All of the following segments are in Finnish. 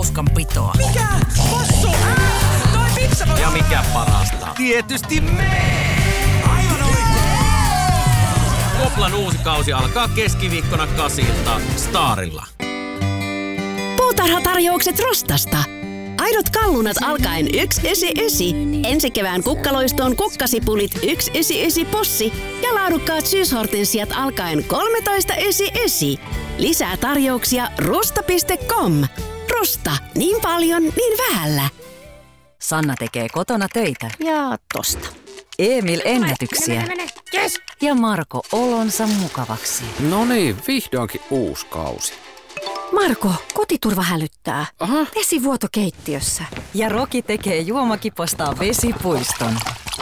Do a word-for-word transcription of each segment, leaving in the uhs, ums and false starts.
hauskanpitoa. Mikä? Possu? Ää! Toi pizza voi... Ja mikä parasta? Tietysti me! Aivan oikein! Koplan uusi kausi alkaa keskiviikkona kasilta Starilla. Puutarhatarjoukset Rostasta. Aidot kallunat alkaen yksi ysi ysi. Ensi kevään kukkaloistoon kukkasipulit yksi ysi ysi possi ja laadukkaat syyshortensiat alkaen kolmetoista ysi ysi. Lisää tarjouksia rusta piste com. Rusta. Niin paljon, niin vähällä. Sanna tekee kotona töitä. Ja tosta. Emil ennätyksiä. Mene, mene, yes. Ja Marko olonsa mukavaksi. No niin, vihdoinkin uusi kausi. Marko, kotiturva hälyttää. Aha. Vesivuoto keittiössä. Ja Roki tekee juomakipostaan vesipuiston.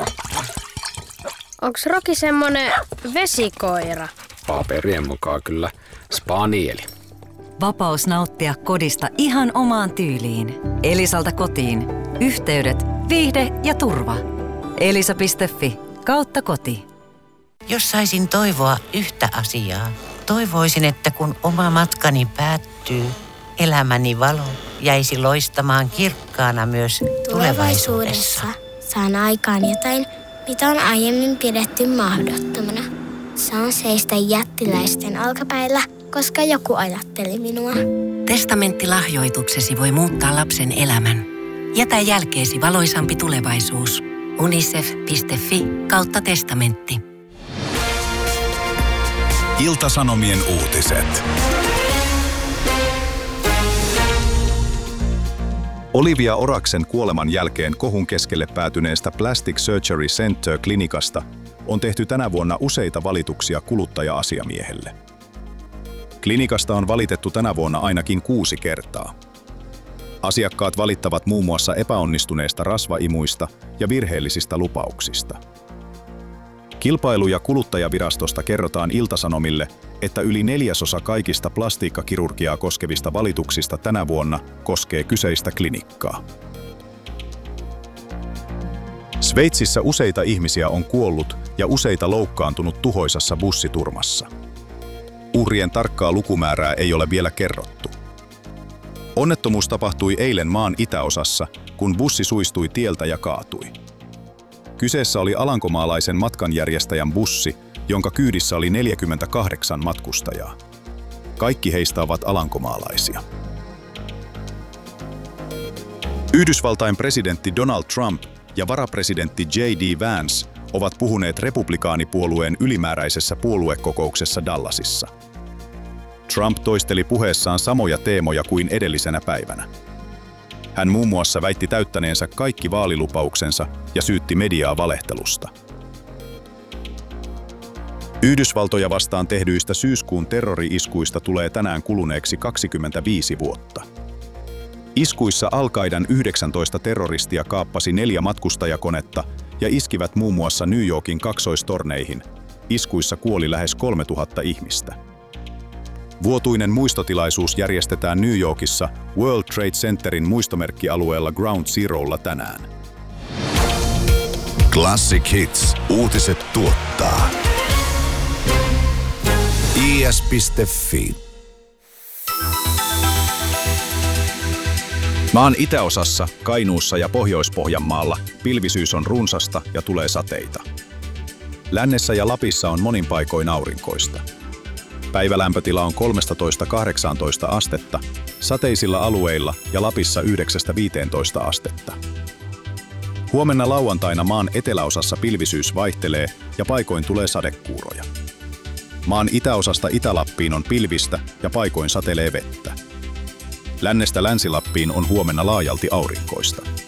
Onks Roki semmonen vesikoira? Paperien mukaan kyllä spanieli. Vapaus nauttia kodista ihan omaan tyyliin. Elisalta kotiin. Yhteydet, viihde ja turva. Elisa piste fi kautta koti. Jos saisin toivoa yhtä asiaa, toivoisin, että kun oma matkani päättyy, elämäni valo jäisi loistamaan kirkkaana myös tulevaisuudessa. Saan aikaan jotain, mitä on aiemmin pidetty mahdottomana. Saan seistä jättiläisten alkapäillä, koska joku ajatteli minua. Testamenttilahjoituksesi voi muuttaa lapsen elämän. Jätä jälkeesi valoisampi tulevaisuus. unicef piste fi kautta testamentti. Ilta-Sanomien uutiset. Olivia Oraksen kuoleman jälkeen kohun keskelle päätyneestä Plastic Surgery Center-klinikasta on tehty tänä vuonna useita valituksia kuluttaja-asiamiehelle. Klinikasta on valitettu tänä vuonna ainakin kuusi kertaa. Asiakkaat valittavat muun muassa epäonnistuneista rasvaimuista ja virheellisistä lupauksista. Kilpailu- ja kuluttajavirastosta kerrotaan Ilta-Sanomille, että yli neljäsosa kaikista plastiikkakirurgiaa koskevista valituksista tänä vuonna koskee kyseistä klinikkaa. Sveitsissä useita ihmisiä on kuollut ja useita loukkaantunut tuhoisassa bussiturmassa. Uhrien tarkkaa lukumäärää ei ole vielä kerrottu. Onnettomuus tapahtui eilen maan itäosassa, kun bussi suistui tieltä ja kaatui. Kyseessä oli alankomaalaisen matkanjärjestäjän bussi, jonka kyydissä oli neljäkymmentäkahdeksan matkustajaa. Kaikki heistä ovat alankomaalaisia. Yhdysvaltain presidentti Donald Trump ja varapresidentti J D Vance ovat puhuneet republikaanipuolueen ylimääräisessä puoluekokouksessa Dallasissa. Trump toisteli puheessaan samoja teemoja kuin edellisenä päivänä. Hän muun muassa väitti täyttäneensä kaikki vaalilupauksensa ja syytti mediaa valehtelusta. Yhdysvaltoja vastaan tehdyistä syyskuun terrori-iskuista tulee tänään kuluneeksi kaksikymmentäviisi vuotta. Iskuissa Al-Qaidan yhdeksäntoista terroristia kaappasi neljä matkustajakonetta ja iskivät muun muassa New Yorkin kaksoistorneihin. Iskuissa kuoli lähes kolmetuhatta ihmistä. Vuotuinen muistotilaisuus järjestetään New Yorkissa World Trade Centerin muistomerkkialueella Ground Zerolla tänään. Classic Hits. Uutiset tuottaa I S piste fi. Maan itäosassa, Kainuussa ja Pohjois-Pohjanmaalla pilvisyys on runsasta ja tulee sateita. Lännessä ja Lapissa on monin paikoin aurinkoista. Päivälämpötila on kolmetoista kahdeksantoista astetta, sateisilla alueilla ja Lapissa yhdeksästä viiteentoista astetta. Huomenna lauantaina maan eteläosassa pilvisyys vaihtelee ja paikoin tulee sadekuuroja. Maan itäosasta Itä-Lappiin on pilvistä ja paikoin satelee vettä. Lännestä Länsi-Lappiin on huomenna laajalti aurinkoista.